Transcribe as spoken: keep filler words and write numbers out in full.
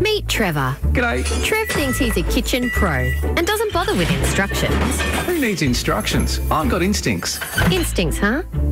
Meet Trevor. G'day. Trev thinks he's a kitchen pro and doesn't bother with instructions. Who needs instructions? I've got instincts. Instincts, huh?